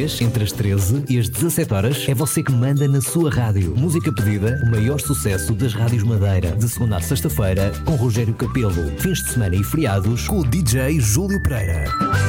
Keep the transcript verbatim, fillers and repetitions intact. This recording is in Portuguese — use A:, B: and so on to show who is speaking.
A: dias, entre as treze e as dezassete horas, é você que manda na sua rádio. Música pedida, o maior sucesso das rádios Madeira. De segunda a sexta-feira, com Rogério Capelo. Fins de semana e feriados, com o D J Júlio Pereira.